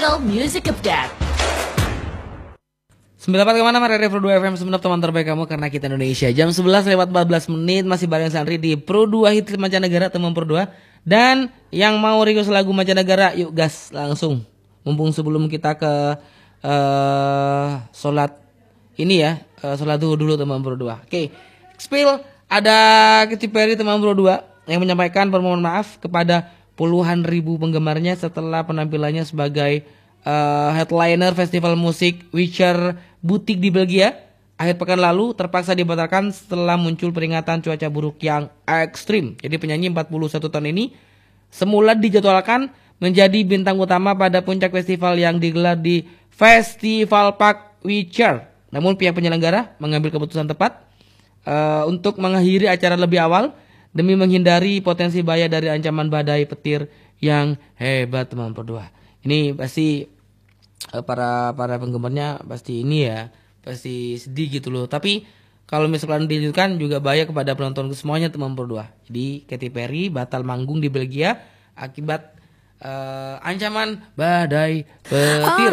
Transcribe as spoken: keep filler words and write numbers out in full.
Digital Music Update. sembilan puluh empat koma enam R R Pro dua F M, sebenarnya teman terbaik kamu karena kita Indonesia. Jam sebelas lewat empat belas menit masih bareng Sandri di Pro dua Hits Mancanegara, teman Pro dua. Dan yang mau request lagu mancanegara, yuk gas langsung. Mumpung sebelum kita ke uh, sholat ini ya, uh, sholat duhur dulu teman Pro dua. Oke, spill ada Katy Perry teman Pro dua yang menyampaikan permohonan maaf kepada puluhan ribu penggemarnya setelah penampilannya sebagai uh, headliner festival musik Witcher Butik di Belgia akhir pekan lalu terpaksa dibatalkan setelah muncul peringatan cuaca buruk yang ekstrim. Jadi penyanyi empat puluh satu tahun ini semula dijadwalkan menjadi bintang utama pada puncak festival yang digelar di Festival Park Witcher. Namun pihak penyelenggara mengambil keputusan tepat uh, untuk mengakhiri acara lebih awal demi menghindari potensi bahaya dari ancaman badai petir yang hebat teman berdua. Ini pasti uh, para para penggemarnya pasti ini ya, pasti sedih gitu loh. Tapi kalau misalkan dilanjutkan juga bahaya kepada penonton semuanya teman berdua. Jadi Katy Perry batal manggung di Belgia akibat uh, ancaman badai petir.